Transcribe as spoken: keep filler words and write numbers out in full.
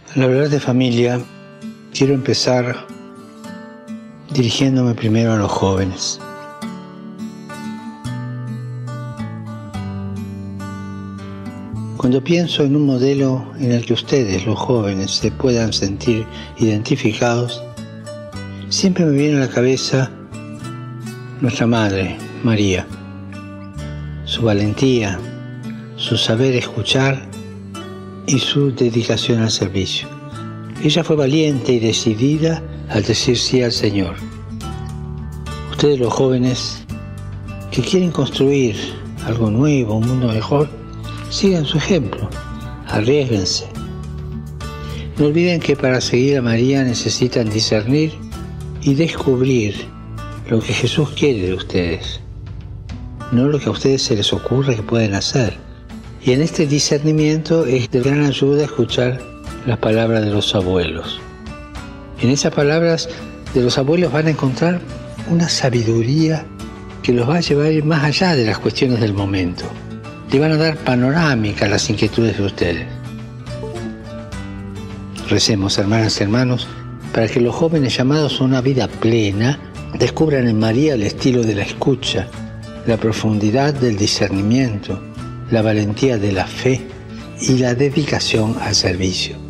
Al hablar de familia, quiero empezar dirigiéndome primero a los jóvenes. Cuando pienso en un modelo en el que ustedes, los jóvenes, se puedan sentir identificados, siempre me viene a la cabeza nuestra madre, María, su valentía, su saber escuchar y su dedicación al servicio. Ella fue valiente y decidida al decir sí al Señor. Ustedes, los jóvenes que quieren construir algo nuevo, un mundo mejor, sigan su ejemplo, arriésguense. No olviden que para seguir a María necesitan discernir y descubrir lo que Jesús quiere de ustedes, no lo que a ustedes se les ocurre que pueden hacer. Y en este discernimiento es de gran ayuda escuchar las palabras de los abuelos. En esas palabras de los abuelos van a encontrar una sabiduría que los va a llevar a ir más allá de las cuestiones del momento. Le van a dar panorámica a las inquietudes de ustedes. Recemos, hermanas y hermanos, para que los jóvenes llamados a una vida plena descubran en María el estilo de la escucha, la profundidad del discernimiento, la valentía de la fe y la dedicación al servicio.